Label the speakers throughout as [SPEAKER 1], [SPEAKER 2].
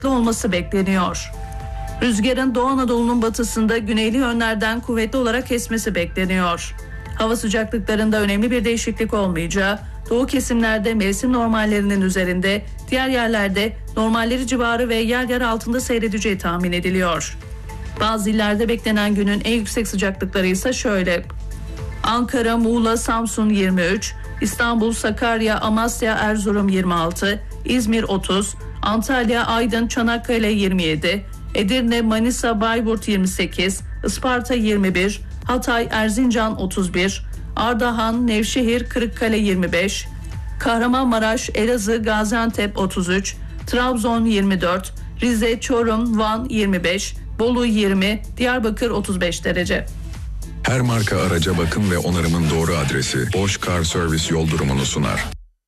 [SPEAKER 1] olması bekleniyor. Rüzgarın Doğu Anadolu'nun batısında güneyli yönlerden kuvvetli olarak esmesi bekleniyor. Hava sıcaklıklarında önemli bir değişiklik olmayacağı, doğu kesimlerde mevsim normallerinin üzerinde, diğer yerlerde normalleri civarı ve yer yer altında seyredeceği tahmin ediliyor. Bazı illerde beklenen günün en yüksek sıcaklıkları ise şöyle: Ankara, Muğla, Samsun 23, İstanbul, Sakarya, Amasya, Erzurum 26, İzmir 30, Antalya, Aydın, Çanakkale 27, Edirne, Manisa, Bayburt 28, Isparta 21, Hatay, Erzincan 31, Ardahan, Nevşehir, Kırıkkale 25, Kahramanmaraş, Elazığ, Gaziantep 33, Trabzon 24, Rize, Çorum, Van 25, Bolu 20, Diyarbakır 35 derece.
[SPEAKER 2] Her marka araca bakım ve onarımın doğru adresi Bosch Car Service yol durumunu sunar.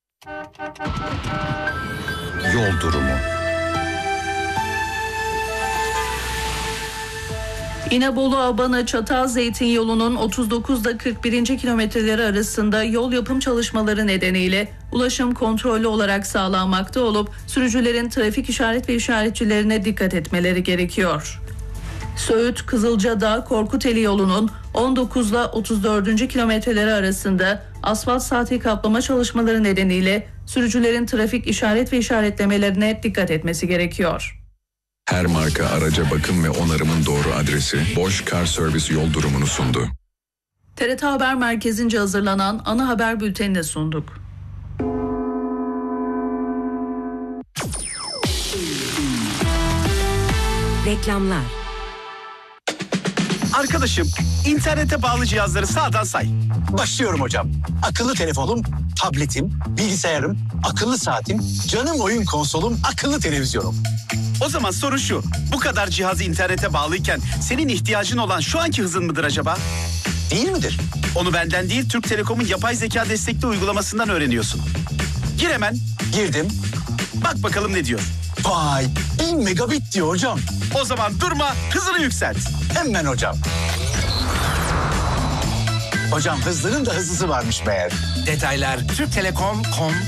[SPEAKER 3] Yol durumu.
[SPEAKER 1] İnebolu-Abana Çatalzeytin yolunun 39 ile 41. kilometreleri arasında yol yapım çalışmaları nedeniyle ulaşım kontrollü olarak sağlanmakta olup sürücülerin trafik işaret ve işaretçilerine dikkat etmeleri gerekiyor. Söğüt Kızılcadağ Korkuteli yolunun 19 ile 34. kilometreleri arasında asfalt saati kaplama çalışmaları nedeniyle sürücülerin trafik işaret ve işaretlemelerine dikkat etmesi gerekiyor.
[SPEAKER 2] Her marka araca bakım ve onarımın doğru adresi Bosch Car Service yol durumunu sundu.
[SPEAKER 1] TRT Haber Merkezi'nce hazırlanan ana haber bültenini sunduk.
[SPEAKER 4] Reklamlar.
[SPEAKER 5] Arkadaşım, internete bağlı cihazları sağdan say.
[SPEAKER 3] Başlıyorum hocam. Akıllı telefonum, tabletim, bilgisayarım, akıllı saatim, canım oyun konsolum, akıllı televizyonum.
[SPEAKER 5] O zaman soru şu: bu kadar cihazı internete bağlıyken senin ihtiyacın olan şu anki hızın mıdır acaba?
[SPEAKER 3] Değil midir?
[SPEAKER 5] Onu benden değil, Türk Telekom'un yapay zeka destekli uygulamasından öğreniyorsun. Gir hemen.
[SPEAKER 3] Girdim.
[SPEAKER 5] Bak bakalım ne diyor.
[SPEAKER 3] Vay, 1000 megabit diyor hocam.
[SPEAKER 5] O zaman durma, hızını yükselt.
[SPEAKER 3] Hemen hocam. Hocam hızlının da hızlısı varmış meğer.
[SPEAKER 6] Detaylar Türktelekom.com